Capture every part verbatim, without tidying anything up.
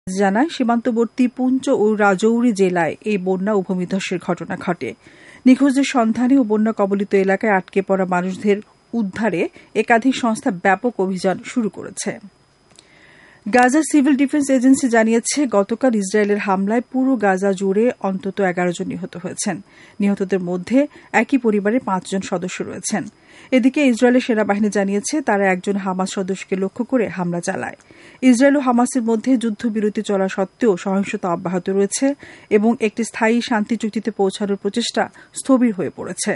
জানায় সীমান্তবর্তী পুঞ্চ ও রাজৌরি জেলায় এই বন্যা ও ভূমিধসের ঘটনা ঘটে। নিখোঁজদের সন্ধানে ও বন্যা কবলিত এলাকায় আটকে পড়া মানুষদের উদ্ধারে একাধিক সংস্থা ব্যাপক অভিযান শুরু করেছে। গাজা সিভিল ডিফেন্স এজেন্সি জানিয়েছে গতকাল ইসরায়েলের হামলায় পুরো গাজা জুড়ে অন্তত এগারো জন নিহত হয়েছেন। নিহতদের মধ্যে একই পরিবারের পাঁচজন সদস্য রয়েছেন। এদিকে ইসরায়েলের সেনাবাহিনী জানিয়েছে তারা একজন হামাস সদস্যকে লক্ষ্য করে হামলা চালায়। ইসরায়েল ও হামাসের মধ্যে যুদ্ধবিরতি চলা সত্ত্বেও সহিংসতা অব্যাহত রয়েছে এবং একটি স্থায়ী শান্তি চুক্তিতে পৌঁছানোর প্রচেষ্টা স্থবির হয়ে পড়েছে।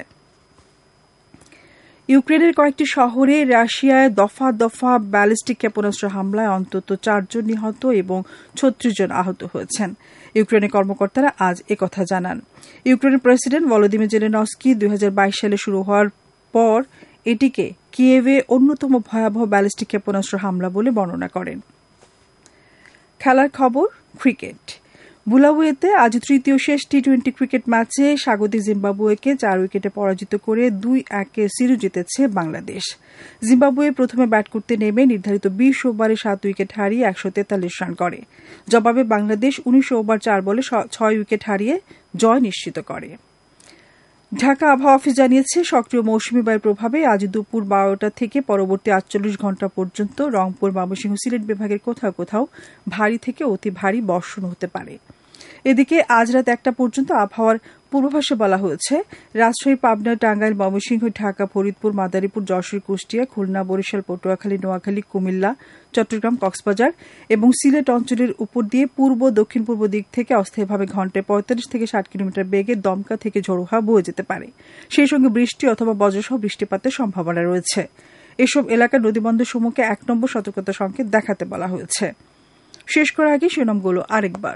ইউক্রেনের কয়েকটি শহরে রাশিয়ায় দফা দফা ব্যালিস্টিক ক্ষেপণাস্ত্র হামলায় অন্তত চারজন নিহত এবং ছত্রিশ জন আহত হয়েছেন। ইউক্রেনের কর্মকর্তারা আজ একথা জানান। ইউক্রেনের প্রেসিডেন্ট ভলোদিমির জেলেনস্কি দুই হাজার বাইশ সালে শুরু হওয়ার পর এটিকে কিয়েভে অন্যতম ভয়াবহ ব্যালিস্টিক ক্ষেপণাস্ত্র হামলা বলে বর্ণনা করেন। খেলার খবর, ক্রিকেট। বুলাওয়েতে আজ তৃতীয় শেষ টি টোয়েন্টি ক্রিকেট ম্যাচে স্বাগতিক জিম্বাবুয়েকে চার উইকেটে পরাজিত করে দুই একে সিরিজ জিতেছে বাংলাদেশ। জিম্বাবুয়ে প্রথমে ব্যাট করতে নেমে নির্ধারিত বিশ ওভারে সাত উইকেট হারিয়ে একশো তেতাল্লিশ রান করে। জবাবে বাংলাদেশ উনিশ ওভার চার বলে ছয় উইকেট হারিয়ে জয় নিশ্চিত করে। ঢাকা আবহাওয়া অফিস জানিয়েছে সক্রিয় মৌসুমী বায়ুর প্রভাবে আজ দুপুর বারোটা থেকে পরবর্তী আটচল্লিশ ঘণ্টা পর্যন্ত রংপুর, ময়মনসিংহ, সিলেট বিভাগের কোথাও কোথাও ভারী থেকে অতি ভারী বর্ষণ হতে পারে। এদিকে আজ রাত একটা পর্যন্ত আবহাওয়ার পূর্বাভাসে বলা হয়েছে রাজশাহী, পাবনা, টাঙ্গাইল, ময়মনসিংহ, ঢাকা, ফরিদপুর, মাদারীপুর, যশোর, কুষ্টিয়া, খুলনা, বরিশাল, পটুয়াখালী, নোয়াখালী, কুমিল্লা, চট্টগ্রাম, কক্সবাজার এবং সিলেট অঞ্চলের উপর দিয়ে পূর্ব দক্ষিণ পূর্ব দিক থেকে অস্থায়ীভাবে ঘণ্টায় পঁয়তাল্লিশ থেকে ষাট কিলোমিটার বেগে দমকা থেকে ঝোড়ো হাওয়া বয়ে যেতে পারে। সেই সঙ্গে বৃষ্টি অথবা বজ্রসহ বৃষ্টিপাতের সম্ভাবনা রয়েছে। এসব এলাকার নদীবন্দর সমূহকে এক নম্বর সতর্কতা সংকেত দেখাতে বলা হয়েছে। শেষ করার আগে শিরোনামগুলো আরেকবার।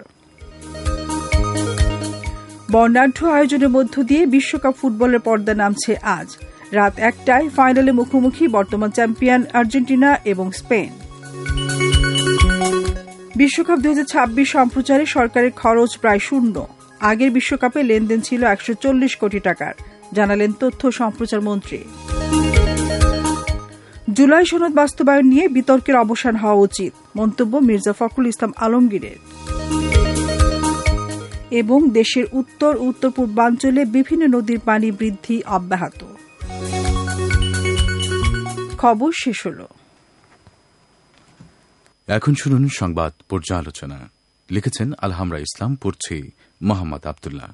বর্ণাঢ্য আয়োজনের মধ্য দিয়ে বিশ্বকাপ ফুটবলের পর্দা নামছে আজ রাত একটায়। ফাইনালে মুখোমুখি বর্তমান চ্যাম্পিয়ন আর্জেন্টিনা এবং স্পেন। বিশ্বকাপ দুই হাজার ছাব্বিশ সম্প্রচারে সরকারের খরচ প্রায় শূন্য। আগের বিশ্বকাপে লেনদেন ছিল একশো চল্লিশ কোটি টাকার, জানালেন তথ্য সম্প্রচার মন্ত্রী। জুলাই সনদ বাস্তবায়ন নিয়ে বিতর্কের অবসান হওয়া উচিত, মন্তব্য মির্জা ফখরুল ইসলাম আলমগীরের। এবং দেশের উত্তর উত্তর পূর্বাঞ্চলে বিভিন্ন নদীর পানি বৃদ্ধি অব্যাহত। খবর শেষ হল। এখন শুনুন সংবাদ পর্যালোচনা। লিখেছেন আলহামরা ইসলাম, পড়ছে মোহাম্মদ আবদুল্লাহ।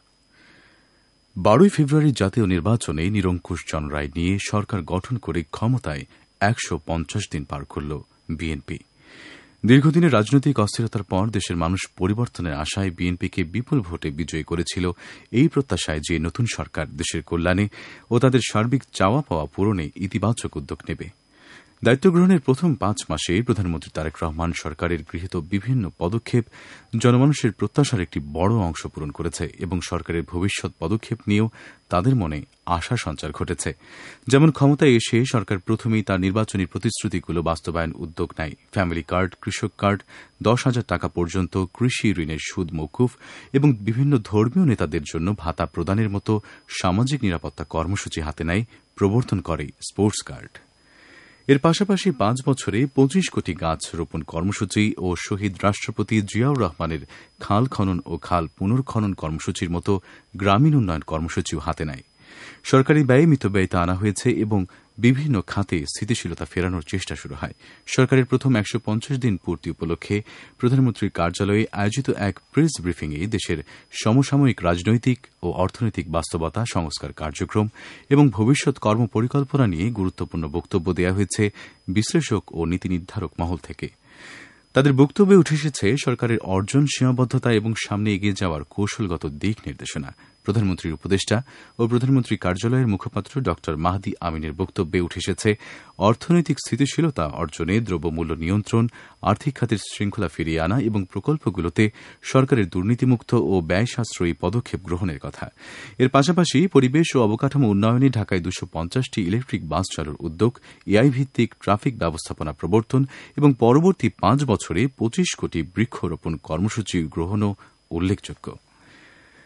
বারোই ফেব্রুয়ারি জাতীয় নির্বাচনে নিরঙ্কুশ জনরায় নিয়ে সরকার গঠন করে ক্ষমতায় একশো পঞ্চাশ দিন পার করল বিএনপি। দীর্ঘদিনের রাজনৈতিক অস্থিরতার পর দেশের মানুষ পরিবর্তনের আশায় বিএনপিকে বিপুল ভোটে বিজয়ী করেছিল। এই প্রত্যাশায় যে নতুন সরকার দেশের কল্যাণে ও তাদের সার্বিক চাওয়া পাওয়া পূরণে ইতিবাচক উদ্যোগ নেবে। দায়িত্ব গ্রহণের প্রথম পাঁচ মাসে প্রধানমন্ত্রী তারেক রহমান সরকারের গৃহীত বিভিন্ন পদক্ষেপ জনমানুষের প্রত্যাশার একটি বড় অংশ পূরণ করেছে এবং সরকারের ভবিষ্যৎ পদক্ষেপ নিয়েও তাদের মনে আশা সঞ্চার ঘটেছে। যেমন ক্ষমতায় এসে সরকার প্রথমেই তার নির্বাচনী প্রতিশ্রুতিগুলো বাস্তবায়ন উদ্যোগ নেয়। ফ্যামিলি কার্ড, কৃষক কার্ড, দশ হাজার টাকা পর্যন্ত কৃষি ঋণের সুদ মওকুফ এবং বিভিন্ন ধর্মীয় নেতাদের জন্য ভাতা প্রদানের মতো সামাজিক নিরাপত্তা কর্মসূচি হাতে নেয়, প্রবর্তন করে স্পোর্টস কার্ড। এর পাশাপাশি পাঁচ বছরে পঁচিশ কোটি গাছ রোপণ কর্মসূচি ও শহীদ রাষ্ট্রপতি জিয়াউর রহমানের খাল খনন ও খাল পুনর্খনন কর্মসূচির মতো গ্রামীণ উন্নয়ন কর্মসূচিও হাতে নেয়। সরকারি ব্যয়ে মিতব্যয়িতা আনা হয়েছে এবং বিভিন্ন খাতে স্থিতিশীলতা ফেরানোর চেষ্টা শুরু হয়। সরকারের প্রথম একশো পঞ্চাশ দিন পূর্তি উপলক্ষে প্রধানমন্ত্রীর কার্যালয়ে আয়োজিত এক প্রেস ব্রিফিংয়ে দেশের সমসাময়িক রাজনৈতিক ও অর্থনৈতিক বাস্তবতা, সংস্কার কার্যক্রম এবং ভবিষ্যৎ কর্মপরিকল্পনা নিয়ে গুরুত্বপূর্ণ বক্তব্য দেওয়া হয়েছে বিশ্লেষক ও নীতি নির্ধারক মহল থেকে। তাদের বক্তব্যে উঠে এসেছে সরকারের অর্জন, সীমাবদ্ধতা এবং সামনে এগিয়ে যাওয়ার কৌশলগত দিক নির্দেশনা। প্রধানমন্ত্রীর উপদেষ্টা ও প্রধানমন্ত্রী কার্যালয়ের মুখপাত্র ড মাহদি আমিনের বক্তব্যে উঠে এসেছে অর্থনৈতিক স্থিতিশীলতা অর্জনে দ্রব্যমূল্য নিয়ন্ত্রণ, আর্থিক খাতের শৃঙ্খলা ফিরিয়ে আনা এবং প্রকল্পগুলোতে সরকারের দুর্নীতিমুক্ত ও ব্যয় সাশ্রয়ী পদক্ষেপ গ্রহণের কথা। এর পাশাপাশি পরিবেশ ও অবকাঠামো উন্নয়নে ঢাকায় দুশো পঞ্চাশটি ইলেকট্রিক বাস চালুর উদ্যোগ, এআই ভিত্তিক ট্রাফিক ব্যবস্থাপনা প্রবর্তন এবং পরবর্তী পাঁচ বছরে পঁচিশ কোটি বৃক্ষরোপণ কর্মসূচি গ্রহণও উল্লেখযোগ্য।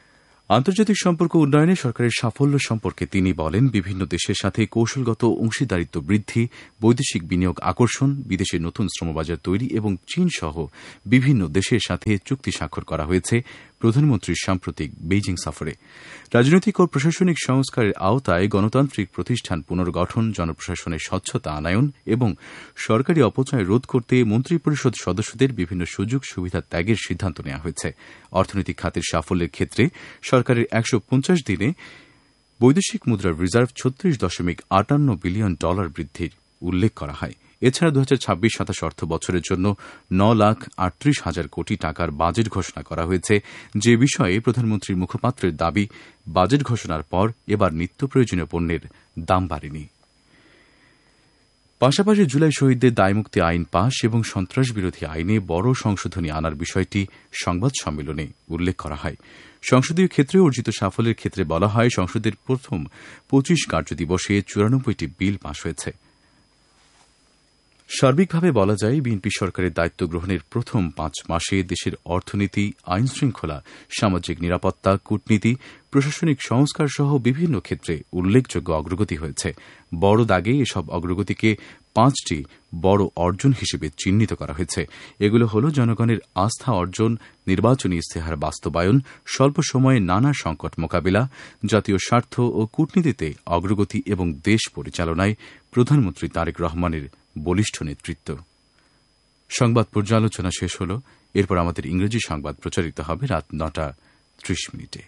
আন্তর্জাতিক সম্পর্ক উন্নয়নে সরকারের সাফল্য সম্পর্কে তিনি বলেন, বিভিন্ন দেশের সাথে কৌশলগত অংশীদারিত্ব বৃদ্ধি, বৈদেশিক বিনিয়োগ আকর্ষণ, বিদেশে নতুন শ্রমবাজার তৈরি এবং চীন সহ বিভিন্ন দেশের সাথে চুক্তি স্বাক্ষর করা হয়েছে প্রধানমন্ত্রীর সাম্প্রতিক বেইজিং সফরে। রাজনৈতিক ও প্রশাসনিক সংস্কারের আওতায় গণতান্ত্রিক প্রতিষ্ঠান পুনর্গঠন, জনপ্রশাসনের স্বচ্ছতা আনয়ন এবং সরকারি অপচয় রোধ করতে মন্ত্রিপরিষদ সদস্যদের বিভিন্ন সুযোগ সুবিধা ত্যাগের সিদ্ধান্ত নেওয়া হয়েছে। অর্থনৈতিক খাতের সাফল্যের ক্ষেত্রে সরকারের একশো পঞ্চাশ দিনে বৈদেশিক মুদ্রার রিজার্ভ ছত্রিশ দশমিক আটান্ন বিলিয়ন ডলার বৃদ্ধির উল্লেখ করা হয়। এছাড়া দু হাজার ছাব্বিশ সাতাশ অর্থ বছরের জন্য ন লাখ আটত্রিশ হাজার কোটি টাকার বাজেট ঘোষণা করা হয়েছে, যে বিষয়ে প্রধানমন্ত্রীর মুখপাত্রের দাবি, বাজেট ঘোষণার পর এবার নিত্য প্রয়োজনীয় পণ্যের দাম বাড়েনি। পাশাপাশি জুলাই শহীদদের দায়মুক্তি আইন পাশ এবং সন্ত্রাসবিরোধী আইনে বড় সংশোধনী আনার বিষয়টি সংবাদ সম্মেলনে উল্লেখ করা হয়। সংসদীয় ক্ষেত্রে অর্জিত সাফল্যের ক্ষেত্রে বলা হয়, সংসদের প্রথম পঁচিশ কার্যদিবসে চুরানব্বইটি বিল পাশ হয়েছে। সার্বিকভাবে বলা যায়, বিএনপি সরকারের দায়িত্ব গ্রহণের প্রথম পাঁচ মাসে দেশের অর্থনীতি, আইনশৃঙ্খলা, সামাজিক নিরাপত্তা, কূটনীতি, প্রশাসনিক সংস্কার সহ বিভিন্ন ক্ষেত্রে উল্লেখযোগ্য অগ্রগতি হয়েছে। বড় দাগে এসব অগ্রগতিকে পাঁচটি বড় অর্জন হিসেবে চিহ্নিত করা হয়েছে। এগুলো হল জনগণের আস্থা অর্জন, নির্বাচনী ইস্তেহার বাস্তবায়ন, স্বল্প সময়ে নানা সংকট মোকাবিলা, জাতীয় স্বার্থ ও কূটনীতিতে অগ্রগতি এবং দেশ পরিচালনায় প্রধানমন্ত্রী তারেক রহমানের বলিষ্ঠ নেতৃত্ব। সংবাদ পর্যালোচনা শেষ হল। এরপর আমাদের ইংরেজি সংবাদ প্রচারিত হবে রাত নটা ত্রিশ মিনিটে।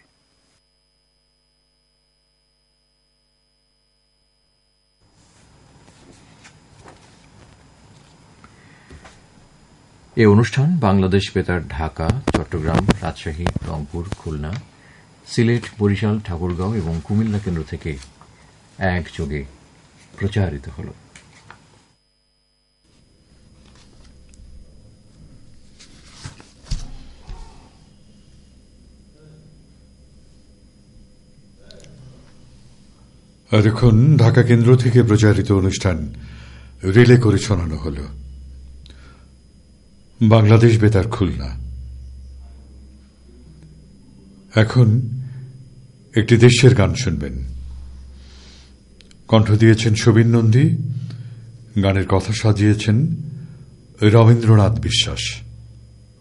এ অনুষ্ঠান বাংলাদেশ বেতার ঢাকা, চট্টগ্রাম, রাজশাহী, রংপুর, খুলনা, সিলেট, বরিশাল, ঠাকুরগাঁও এবং কুমিল্লা কেন্দ্র থেকে একযোগে প্রচারিত হল। এতক্ষণ ঢাকা কেন্দ্র থেকে প্রচারিত অনুষ্ঠান রিলে করে শোনানো হল। বাংলাদেশ বেতার খুলনা। এখন একটি দেশের গান শুনবেন। কণ্ঠ দিয়েছেন শোভিন নন্দী, গানের কথা সাজিয়েছেন রবীন্দ্রনাথ বিশ্বাস।